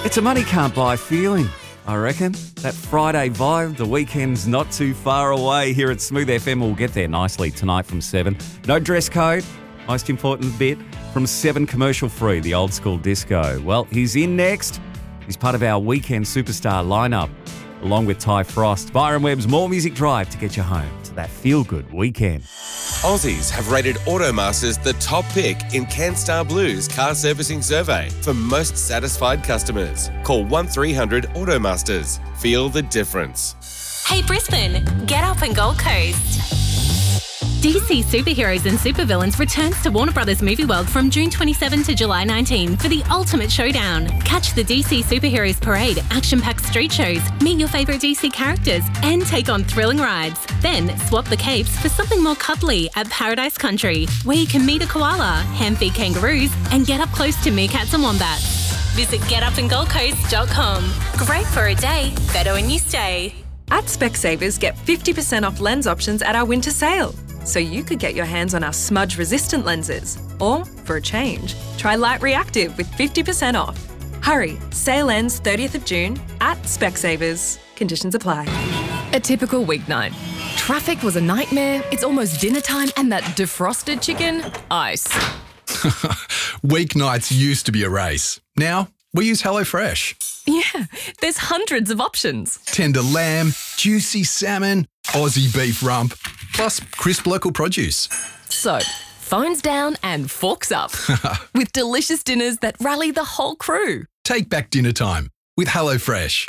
It's a money can't buy feeling, I reckon. That Friday vibe, the weekend's not too far away here at Smooth FM. We'll get there nicely tonight from 7. No dress code, most important bit. From 7, commercial free, the old school disco. Well, he's in next. He's part of our weekend superstar lineup, along with Ty Frost. Byron Webb's More Music Drive to get you home to that feel-good weekend. Aussies have rated Automasters the top pick in CanStar Blue's car servicing survey for most satisfied customers. Call 1300 Automasters. Feel the difference. Hey Brisbane, get up and Gold Coast. DC Superheroes and Supervillains returns to Warner Brothers Movie World from June 27 to July 19 for the ultimate showdown. Catch the DC Superheroes Parade, action-packed street shows, meet your favourite DC characters, and take on thrilling rides. Then swap the capes for something more cuddly at Paradise Country, where you can meet a koala, hand-feed kangaroos, and get up close to meerkats and wombats. Visit getupandgoldcoast.com. Great for a day, better when you stay. At Specsavers, get 50% off lens options at our winter sale. So you could get your hands on our smudge-resistant lenses. Or, for a change, try Light Reactive with 50% off. Hurry, sale ends 30th of June at Specsavers. Conditions apply. A typical weeknight. Traffic was a nightmare, it's almost dinner time, and that defrosted chicken, ice. Weeknights used to be a race. Now, we use HelloFresh. Yeah, there's hundreds of options. Tender lamb, juicy salmon, Aussie beef rump, plus crisp local produce. So, phones down and forks up. With delicious dinners that rally the whole crew. Take back dinner time with HelloFresh.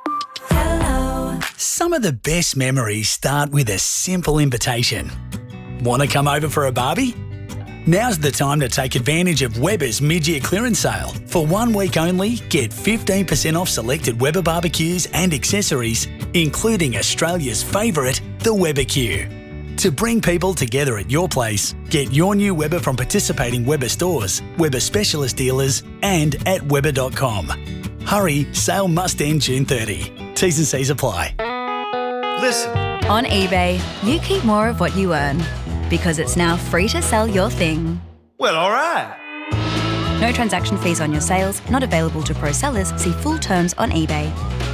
Some of the best memories start with a simple invitation. Want to come over for a barbie? Now's the time to take advantage of Weber's mid-year clearance sale. For 1 week only, get 15% off selected Weber barbecues and accessories, including Australia's favourite, the Weber Q. To bring people together at your place, get your new Weber from participating Weber stores, Weber specialist dealers, and at Weber.com. Hurry, sale must end June 30. T's and C's apply. Listen. On eBay, you keep more of what you earn, because it's now free to sell your thing. Well, all right. No transaction fees on your sales, not available to pro sellers. See full terms on eBay.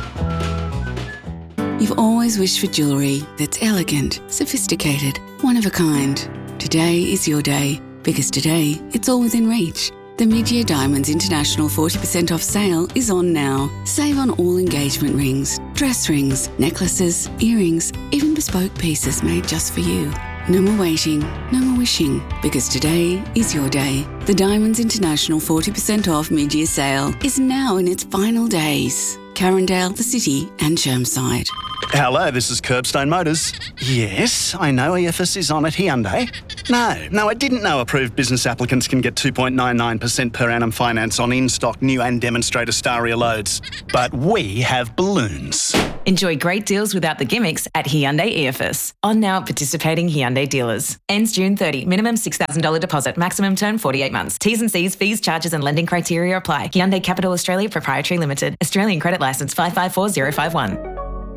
You've always wished for jewellery that's elegant, sophisticated, one of a kind. Today is your day, because today it's all within reach. The Mid-Year Diamonds International 40% off sale is on now. Save on all engagement rings, dress rings, necklaces, earrings, even bespoke pieces made just for you. No more waiting, no more wishing, because today is your day. The Diamonds International 40% off mid-year sale is now in its final days. Carindale, the City and Chermside. Hello, this is Curbstone Motors. Yes, I know EFS is on at Hyundai. No, I didn't know approved business applicants can get 2.99% per annum finance on in-stock new and demonstrator Staria loads. But we have balloons. Enjoy great deals without the gimmicks at Hyundai EFS. On now at participating Hyundai dealers. Ends June 30. Minimum $6,000 deposit. Maximum term 48 months. T's and C's, fees, charges and lending criteria apply. Hyundai Capital Australia Proprietary Limited. Australian Credit Licence 554051.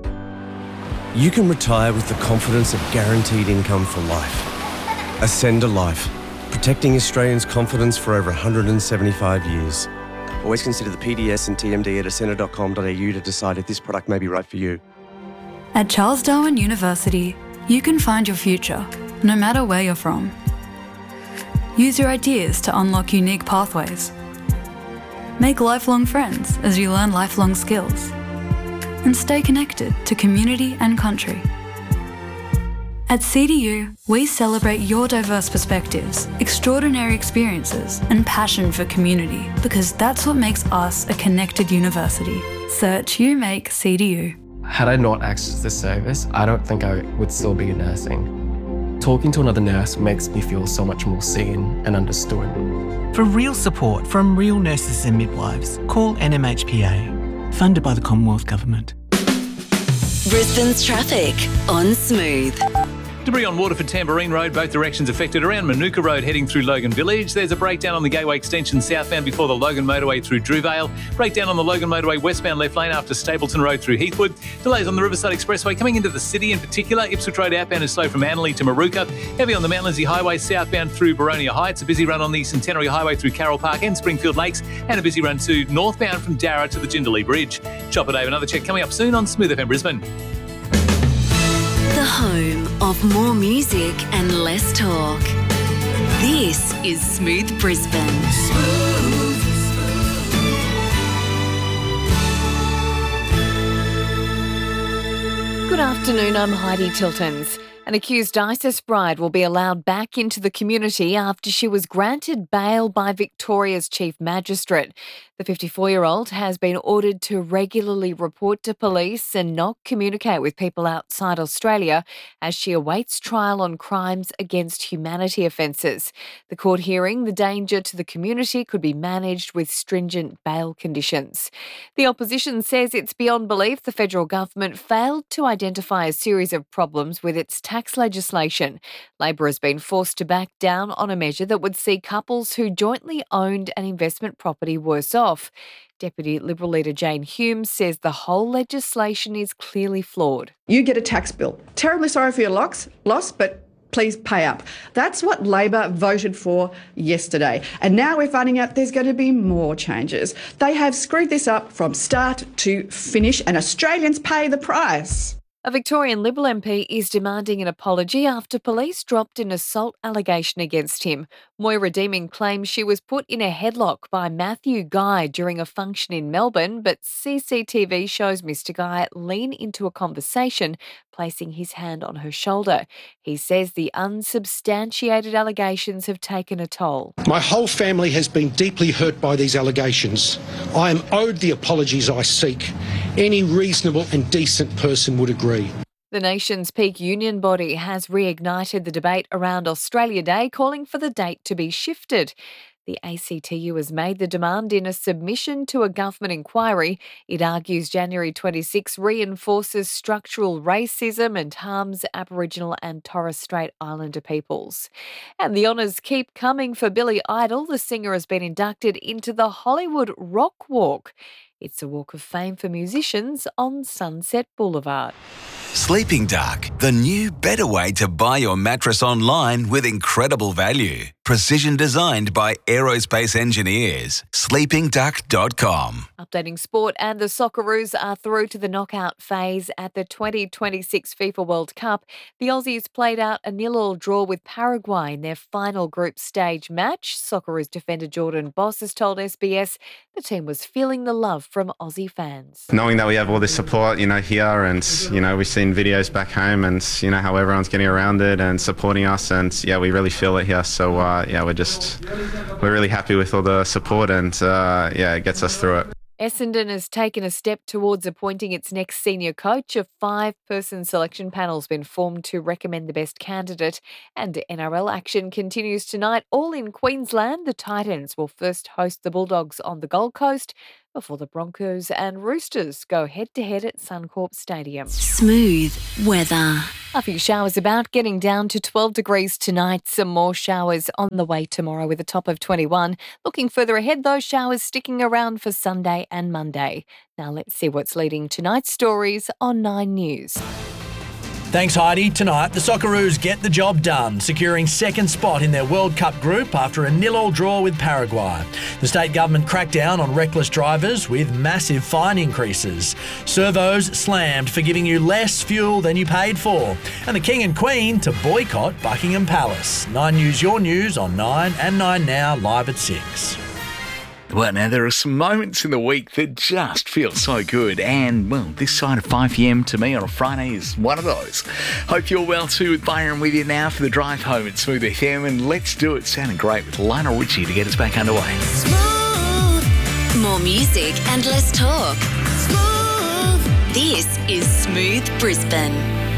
You can retire with the confidence of guaranteed income for life. Ascend a Life, protecting Australians' confidence for over 175 years. Always consider the PDS and TMD at ascender.com.au to decide if this product may be right for you. At Charles Darwin University, you can find your future, no matter where you're from. Use your ideas to unlock unique pathways. Make lifelong friends as you learn lifelong skills. And stay connected to community and country. At CDU, we celebrate your diverse perspectives, extraordinary experiences, and passion for community, because that's what makes us a connected university. Search UMake CDU. Had I not accessed this service, I don't think I would still be nursing. Talking to another nurse makes me feel so much more seen and understood. For real support from real nurses and midwives, call NMHPA. Funded by the Commonwealth Government. Brisbane's traffic on Smooth. Debris on Waterford Tamborine Road, both directions affected. Around Manuka Road heading through Logan Village. There's a breakdown on the Gateway Extension southbound before the Logan Motorway through Drewvale. Breakdown on the Logan Motorway westbound left lane after Stapleton Road through Heathwood. Delays on the Riverside Expressway coming into the city in particular. Ipswich Road outbound is slow from Manly to Maruka. Heavy on the Mount Lindsay Highway southbound through Baronia Heights. A busy run on the Centenary Highway through Carroll Park and Springfield Lakes. And a busy run to northbound from Darra to the Jindalee Bridge. Chopper Dave, another check coming up soon on Smooth FM Brisbane. The home of more music and less talk. This is Smooth Brisbane. Good afternoon, I'm Heidi Tiltons. An accused ISIS bride will be allowed back into the community after she was granted bail by Victoria's Chief Magistrate. The 54-year-old has been ordered to regularly report to police and not communicate with people outside Australia as she awaits trial on crimes against humanity offences. The court hearing, the danger to the community could be managed with stringent bail conditions. The opposition says it's beyond belief the federal government failed to identify a series of problems with its tax legislation. Labor has been forced to back down on a measure that would see couples who jointly owned an investment property worse off. Deputy Liberal leader Jane Hume says the whole legislation is clearly flawed. You get a tax bill. Terribly sorry for your loss, but please pay up. That's what Labor voted for yesterday. And now we're finding out there's going to be more changes. They have screwed this up from start to finish, and Australians pay the price. A Victorian Liberal MP is demanding an apology after police dropped an assault allegation against him. Moira Deeming claims she was put in a headlock by Matthew Guy during a function in Melbourne, but CCTV shows Mr Guy lean into a conversation, placing his hand on her shoulder. He says the unsubstantiated allegations have taken a toll. My whole family has been deeply hurt by these allegations. I am owed the apologies I seek. Any reasonable and decent person would agree. The nation's peak union body has reignited the debate around Australia Day, calling for the date to be shifted. The ACTU has made the demand in a submission to a government inquiry. It argues January 26 reinforces structural racism and harms Aboriginal and Torres Strait Islander peoples. And the honours keep coming for Billy Idol. The singer has been inducted into the Hollywood Rock Walk. It's a walk of fame for musicians on Sunset Boulevard. Sleeping Duck, the new, better way to buy your mattress online with incredible value. Precision designed by aerospace engineers. sleepingduck.com. Updating sport, and the Socceroos are through to the knockout phase at the 2026 FIFA World Cup. The Aussies played out a 0-0 draw with Paraguay in their final group stage match. Socceroos defender Jordan Boss has told SBS the team was feeling the love from Aussie fans. Knowing that we have all this support, here, and, we've seen videos back home and, how everyone's getting around it and supporting us, and, we really feel it here. So, we're really happy with all the support, and, it gets us through it. Essendon has taken a step towards appointing its next senior coach. A 5-person selection panel has been formed to recommend the best candidate. And NRL action continues tonight. All in Queensland, the Titans will first host the Bulldogs on the Gold Coast before the Broncos and Roosters go head-to-head at Suncorp Stadium. Smooth weather. A few showers about, getting down to 12 degrees tonight. Some more showers on the way tomorrow with a top of 21. Looking further ahead, those showers sticking around for Sunday and Monday. Now let's see what's leading tonight's stories on 9 News. Thanks, Heidi. Tonight, the Socceroos get the job done, securing second spot in their World Cup group after a 0-0 draw with Paraguay. The state government cracked down on reckless drivers with massive fine increases. Servos slammed for giving you less fuel than you paid for. And the King and Queen to boycott Buckingham Palace. 9 News, your news on 9 and 9 Now, live at 6. Well, now, there are some moments in the week that just feel so good. And, well, this side of 5pm to me on a Friday is one of those. Hope you're well too, with Byron with you now for the drive home at Smooth FM. And let's do it sounding great with Lionel Richie to get us back underway. Smooth. More music and less talk. Smooth. This is Smooth Brisbane.